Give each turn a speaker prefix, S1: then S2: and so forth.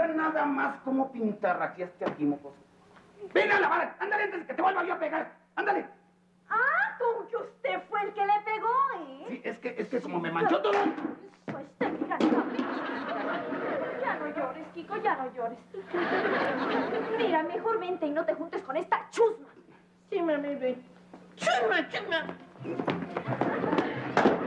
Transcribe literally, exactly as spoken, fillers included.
S1: nada más cómo pintarrajeaste aquí, mocoso. ¡Ven a lavar! ¡Ándale antes de que te vuelva yo a pegar! ¡Ándale!
S2: Ah, con que usted fue el que le pegó, ¿eh?
S1: Sí, es que, es que como me manchó todo...
S2: Pues te mira, ya no llores, Kiko, ya no llores. Mira, mejor vente y no te juntes con esta chusma.
S3: Sí, mami, ven. Chusma, chusma.